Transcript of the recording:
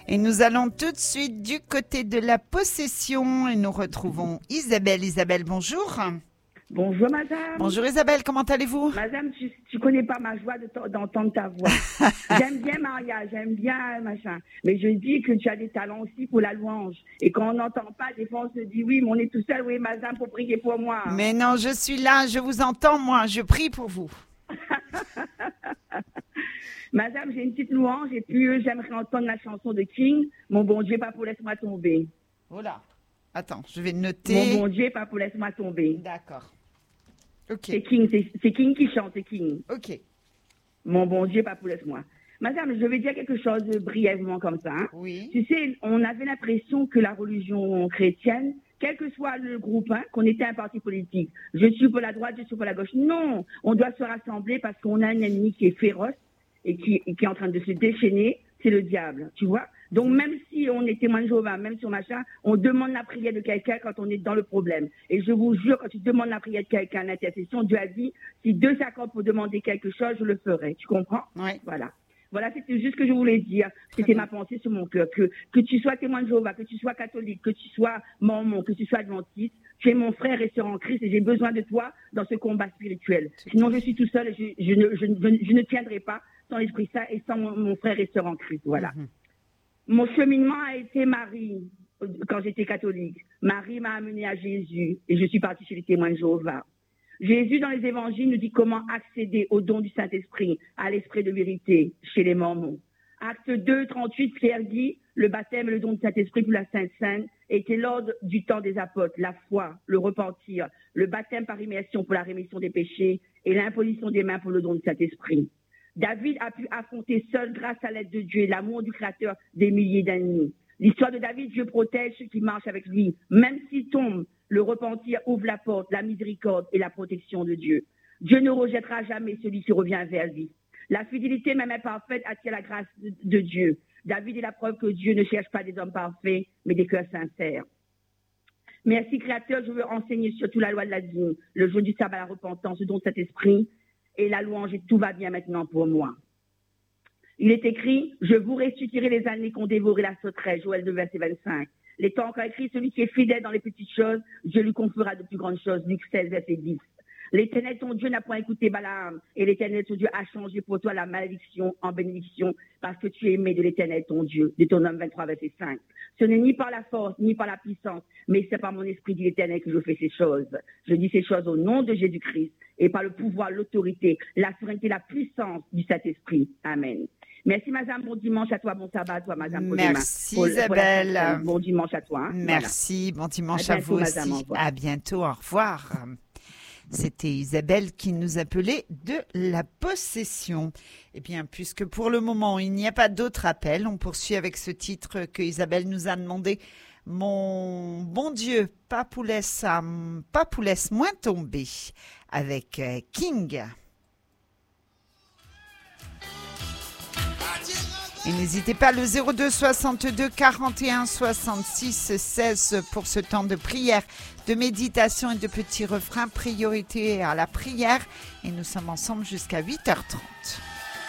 Et nous allons tout de suite du côté de la possession et nous retrouvons Isabelle. Isabelle, bonjour. Bonjour madame. Bonjour Isabelle, comment allez-vous? Madame, tu connais pas ma joie d'entendre ta voix. J'aime bien Maria, j'aime bien machin. Mais je dis que tu as des talents aussi pour la louange. Et quand on n'entend pas, des fois on se dit oui, mais on est tout seul, oui madame, pour prier pour moi. Mais non, je suis là, je vous entends moi, je prie pour vous. Madame, j'ai une petite louange et puis j'aimerais entendre la chanson de King. Mon bon Dieu, pas pour laisse-moi tomber. Voilà. Attends, je vais noter. Mon bon Dieu, pas pour laisse-moi tomber. D'accord. Ok. C'est King qui chante, c'est King. Ok. Mon bon Dieu, pas pour laisse-moi. Madame, je vais dire quelque chose brièvement comme ça. Hein. Oui. Tu sais, on avait l'impression que la religion chrétienne, quel que soit le groupe, hein, qu'on était un parti politique. Je suis pour la droite, je suis pour la gauche. Non, on doit se rassembler parce qu'on a un ennemi qui est féroce et qui est en train de se déchaîner, c'est le diable, tu vois. Donc même si on est témoin de Jéhovah, même sur machin, on demande la prière de quelqu'un quand on est dans le problème. Et je vous jure, quand tu demandes la prière de quelqu'un à l'intercession, Dieu a dit, si deux s'accordent pour demander quelque chose, je le ferai. Tu comprends? Oui. Voilà. Voilà, c'était juste ce que je voulais dire. C'était ma pensée sur mon cœur. Que tu sois témoin de Jéhovah, que tu sois catholique, que tu sois mormon, que tu sois adventiste, tu es mon frère et sœur en Christ et j'ai besoin de toi dans ce combat spirituel. Sinon, je suis tout seul et je ne tiendrai pas sans l'Esprit Saint et sans mon frère et sœur en Christ. Voilà. Mm-hmm. Mon cheminement a été Marie, quand j'étais catholique. Marie m'a amené à Jésus et je suis partie chez les témoins de Jéhovah. Jésus, dans les évangiles, nous dit comment accéder au don du Saint-Esprit, à l'esprit de vérité, chez les Mormons. Acte 2, 38, Pierre dit, le baptême et le don du Saint-Esprit pour la Sainte Seine était l'ordre du temps des apôtres, la foi, le repentir, le baptême par immersion pour la rémission des péchés et l'imposition des mains pour le don du Saint-Esprit. David a pu affronter seul grâce à l'aide de Dieu et l'amour du Créateur des milliers d'ennemis. L'histoire de David, Dieu protège ceux qui marchent avec lui. Même s'il tombe, le repentir ouvre la porte, la miséricorde et la protection de Dieu. Dieu ne rejettera jamais celui qui revient vers lui. La fidélité même imparfaite attire la grâce de Dieu. David est la preuve que Dieu ne cherche pas des hommes parfaits, mais des cœurs sincères. Merci Créateur, je veux enseigner surtout la loi de la dîme, le jour du sabbat, la repentance, le don de cet esprit et la louange et tout va bien maintenant pour moi. Il est écrit, je vous restituerai les années qu'ont dévoré la sauterelle, Joël 2, verset 25. Les temps encore écrit, celui qui est fidèle dans les petites choses, Dieu lui conférera de plus grandes choses, Luc 16, verset 10. L'Éternel, ton Dieu, n'a point écouté Balaam, et l'Éternel, ton Dieu, a changé pour toi la malédiction en bénédiction, parce que tu es aimé de l'Éternel, ton Dieu. Deutéronome 23, verset 5. Ce n'est ni par la force, ni par la puissance, mais c'est par mon esprit, dit l'Éternel, que je fais ces choses. Je dis ces choses au nom de Jésus-Christ, et par le pouvoir, l'autorité, la souveraineté, la puissance du Saint-Esprit. Amen. Merci, madame. Bon dimanche à toi. Bon sabbat à toi, madame. Merci, Isabelle. Bon dimanche à toi. Hein. Merci. Voilà. Bon dimanche à vous madame, aussi. À bientôt. Au revoir. C'était Isabelle qui nous appelait de la possession. Eh bien, puisque pour le moment, il n'y a pas d'autres appels, on poursuit avec ce titre que Isabelle nous a demandé. Mon bon Dieu, laisse moins tomber, avec King. Et n'hésitez pas, le 02 62 41 66 16 pour ce temps de prière, de méditation et de petits refrains. Priorité à la prière. Et nous sommes ensemble jusqu'à 8h30.